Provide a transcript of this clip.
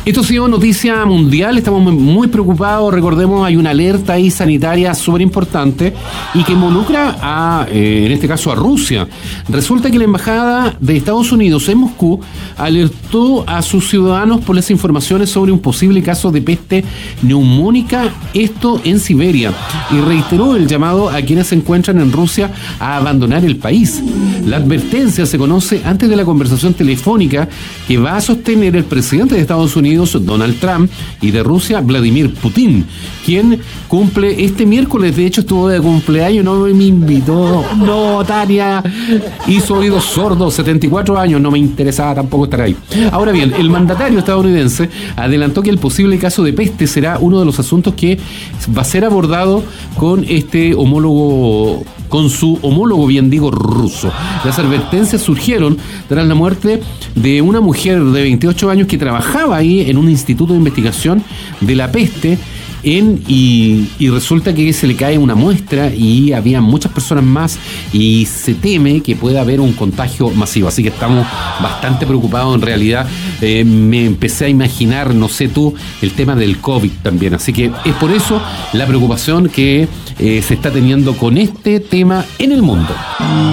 Esto ha sido noticia mundial, estamos muy preocupados. Recordemos, hay una alerta ahí sanitaria súper importante y que involucra en este caso a Rusia. Resulta que la embajada de Estados Unidos en Moscú alertó a sus ciudadanos por las informaciones sobre un posible caso de peste neumónica, esto en Siberia, y reiteró el llamado a quienes se encuentran en Rusia a abandonar el país. La advertencia se conoce antes de la conversación telefónica que va a sostener el presidente de Estados Unidos, Donald Trump, y de Rusia, Vladimir Putin, quien cumple este miércoles. De hecho, estuvo de cumpleaños, no me invitó. No, Tania, hizo oídos sordos, 74 años, no me interesaba tampoco estar ahí. Ahora bien, el mandatario estadounidense adelantó que el posible caso de peste será uno de los asuntos que va a ser abordado con su homólogo, bien digo, ruso. Las advertencias surgieron tras la muerte de una mujer de 28 años que trabajaba ahí en un instituto de investigación de la peste y resulta que se le cae una muestra y había muchas personas más y se teme que pueda haber un contagio masivo, así que estamos bastante preocupados en realidad. Me empecé a imaginar, no sé tú, el tema del COVID también, así que es por eso la preocupación que se está teniendo con este tema en el mundo.